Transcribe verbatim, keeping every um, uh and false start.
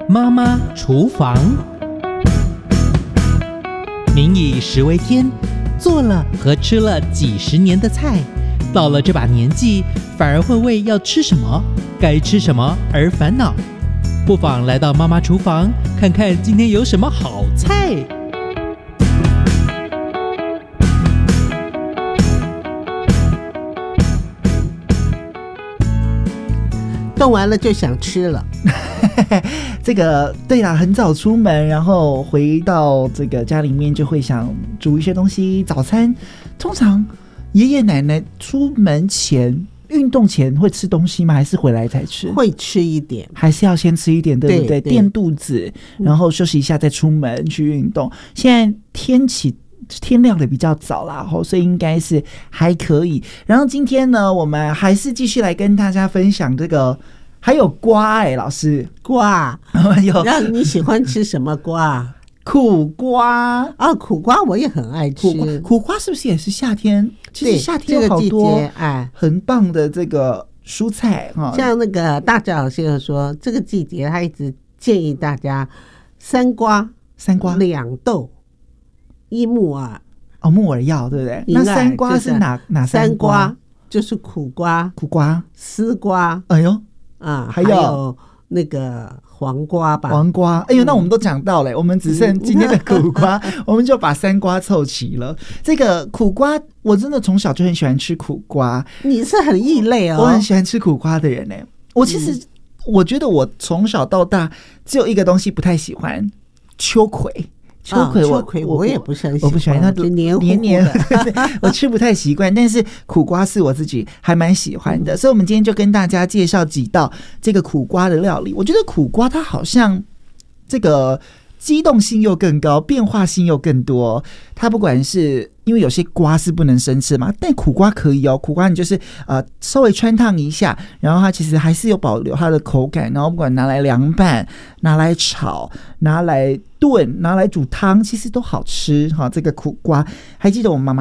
妈妈厨房。民以食为天，做了和吃了几十年的菜，到了这把年纪，反而会为要吃什么、该吃什么而烦恼。不妨来到妈妈厨房，看看今天有什么好菜。 动完了就想吃了。 这个对啦，很早出门，然后回到这个家里面就会想煮一些东西。早餐通常爷爷奶奶出门前运动前会吃东西吗？还是回来才吃？ 会吃一点， 还是要先吃一点，对不对？ 对对垫肚子，然后休息一下再出门去运动。现在天气天亮的比较早啦，所以应该是还可以。然后今天呢，我们还是继续来跟大家分享这个，还有瓜哎、欸，老师瓜有。 那你喜欢吃什么瓜？ 苦瓜啊，苦瓜我也很爱吃。 苦瓜，苦瓜是不是也是夏天？其实夏天有好多、 这个、 哎很棒的这个蔬菜哈。 像那个大家老师说，这个季节他一直建议大家三瓜、 三瓜、 两豆、一木耳。 哦，木耳药对不对？那三瓜是哪、就是、哪三瓜？ 三瓜就是苦瓜、 苦瓜、 丝瓜。 哎呦啊， 还有, 还有那个黄瓜吧。 黄瓜，哎呦，那我们都讲到了、嗯、我们只剩今天的苦瓜我们就把三瓜凑齐了。这个苦瓜我真的从小就很喜欢吃苦瓜。 你是很异类哦。 我很喜欢吃苦瓜的人呢、欸。我其实、嗯、我觉得我从小到大只有一个东西不太喜欢，秋葵。秋葵我、 啊、秋葵我也不是很喜欢， 我不喜欢，它黏黏黏我吃不太习惯。但是苦瓜是我自己还蛮喜欢的、嗯，所以我们今天就跟大家介绍几道这个苦瓜的料理。我觉得苦瓜它好像这个机动性又更高，变化性又更多。它不管是因为有些瓜是不能生吃嘛，但苦瓜可以哦。苦瓜你就是呃稍微穿烫一下，然后它其实还是有保留它的口感。然后不管拿来凉拌、拿来炒、拿来炖、拿来煮汤，其实都好吃哈。这个苦瓜，还记得我妈妈